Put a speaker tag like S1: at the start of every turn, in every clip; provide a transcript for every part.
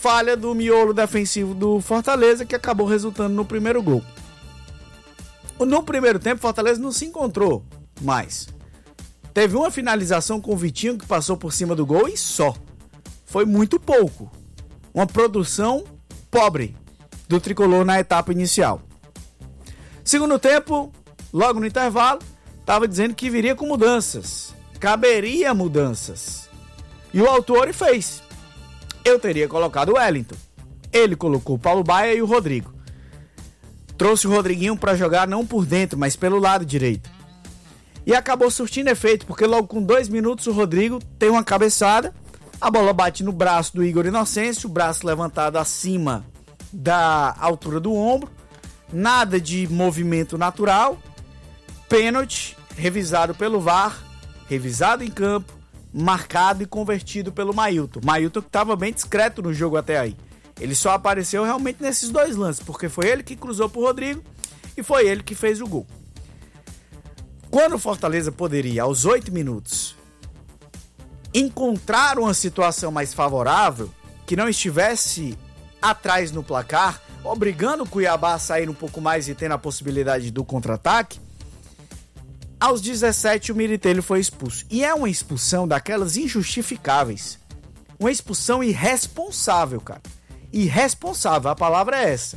S1: falha do miolo defensivo do Fortaleza, que acabou resultando no primeiro gol. No primeiro tempo, o Fortaleza não se encontrou mais. Teve uma finalização com o Vitinho, que passou por cima do gol, e só. Foi muito pouco. Uma produção pobre do tricolor na etapa inicial. Segundo tempo, logo no intervalo, estava dizendo que viria com mudanças. Caberia mudanças. E o Autuori fez. Eu teria colocado o Wellington. Ele colocou o Paulo Baia e o Rodrigo. Trouxe o Rodriguinho para jogar não por dentro, mas pelo lado direito. E acabou surtindo efeito, porque logo com 2 minutos o Rodrigo tem uma cabeçada, a bola bate no braço do Igor Inocêncio, o braço levantado acima da altura do ombro, nada de movimento natural, pênalti, revisado pelo VAR, revisado em campo, marcado e convertido pelo Mailton. Mailton que estava bem discreto no jogo até aí. Ele só apareceu realmente nesses 2 lances, porque foi ele que cruzou pro Rodrigo e foi ele que fez o gol. Quando o Fortaleza poderia, aos 8 minutos, encontrar uma situação mais favorável, que não estivesse atrás no placar, obrigando o Cuiabá a sair um pouco mais e tendo a possibilidade do contra-ataque, aos 17 o Miritelli foi expulso. E é uma expulsão daquelas injustificáveis. Uma expulsão irresponsável, cara. Irresponsável, a palavra é essa.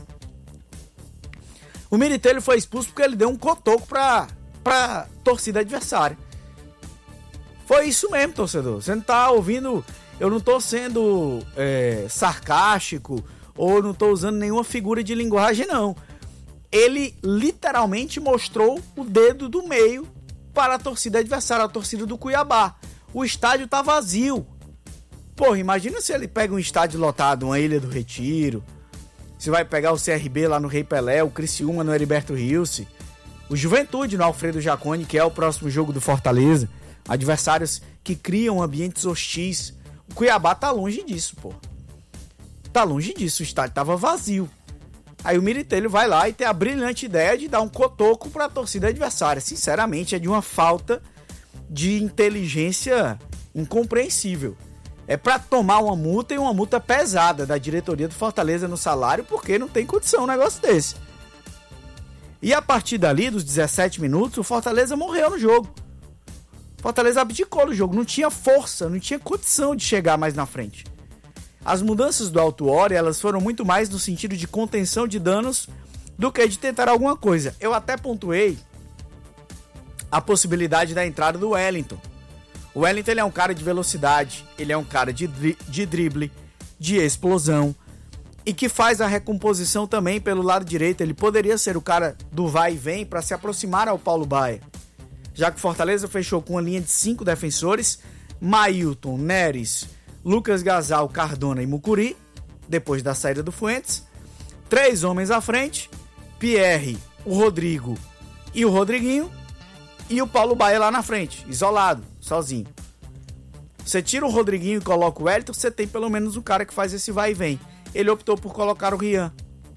S1: O Miritelli foi expulso porque ele deu um cotoco pra torcida adversária. Foi isso mesmo, torcedor. Você não tá ouvindo... Eu não tô sendo sarcástico ou não tô usando nenhuma figura de linguagem, não. Ele literalmente mostrou o dedo do meio para a torcida adversária, a torcida do Cuiabá. O estádio tá vazio. Porra, imagina se ele pega um estádio lotado, uma Ilha do Retiro. Você vai pegar o CRB lá no Rei Pelé, o Criciúma no Heriberto Rilse, o Juventude no Alfredo Jaconi, que é o próximo jogo do Fortaleza. Adversários que criam ambientes hostis. O Cuiabá tá longe disso, pô. Tá longe disso, o estádio tava vazio. Aí o Miritelli vai lá e tem a brilhante ideia de dar um cotoco pra torcida adversária. Sinceramente, é de uma falta de inteligência incompreensível. É pra tomar uma multa, e uma multa pesada da diretoria do Fortaleza no salário, porque não tem condição um negócio desse. E a partir dali, dos 17 minutos, o Fortaleza morreu no jogo. O Fortaleza abdicou no jogo, não tinha força, não tinha condição de chegar mais na frente. As mudanças do Autuori, elas foram muito mais no sentido de contenção de danos do que de tentar alguma coisa. Eu até pontuei a possibilidade da entrada do Wellington. O Wellington, ele é um cara de velocidade, ele é um cara de drible, de explosão, e que faz a recomposição também pelo lado direito. Ele poderia ser o cara do vai e vem para se aproximar ao Paulo Baia. Já que o Fortaleza fechou com uma linha de 5 defensores, Mailton, Neres, Lucas Gazal, Cardona e Mucuri, depois da saída do Fuentes. 3 homens à frente, Pierre, o Rodrigo e o Rodriguinho, e o Paulo Baia lá na frente, isolado, sozinho. Você tira o Rodriguinho e coloca o Wellington, você tem pelo menos um cara que faz esse vai e vem. Ele optou por colocar o Rian.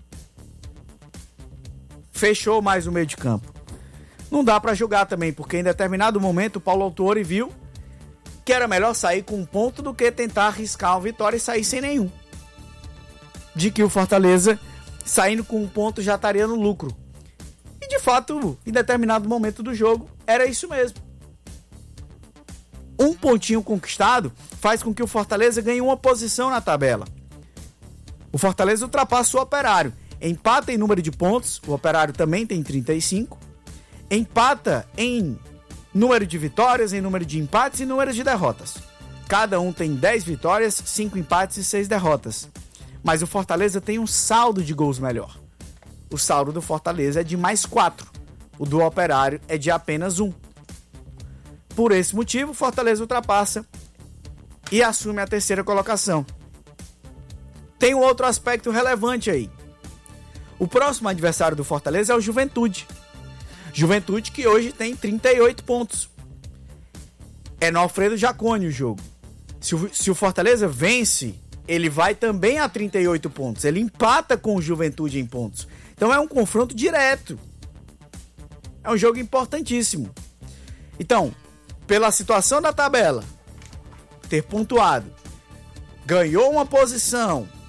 S1: Fechou mais o meio de campo. Não dá pra julgar também, porque em determinado momento o Paulo Autuori viu que era melhor sair com um ponto do que tentar arriscar uma vitória e sair sem nenhum. De que o Fortaleza, saindo com um ponto, já estaria no lucro. E de fato, em determinado momento do jogo, era isso mesmo. Um pontinho conquistado faz com que o Fortaleza ganhe uma posição na tabela. O Fortaleza ultrapassa o Operário. Empata em número de pontos, o Operário também tem 35. Empata em número de vitórias, em número de empates e número de derrotas. Cada um tem 10 vitórias, 5 empates e 6 derrotas. Mas o Fortaleza tem um saldo de gols melhor. O saldo do Fortaleza é de mais 4. O do Operário é de apenas 1. Por esse motivo, o Fortaleza ultrapassa e assume a 3ª colocação. Tem um outro aspecto relevante aí. O próximo adversário do Fortaleza é o Juventude. Juventude que hoje tem 38 pontos. É no Alfredo Jaconi o jogo. Se o Fortaleza vence, ele vai também a 38 pontos. Ele empata com o Juventude em pontos. Então é um confronto direto. É um jogo importantíssimo. Então, pela situação da tabela, ter pontuado, ganhou uma posição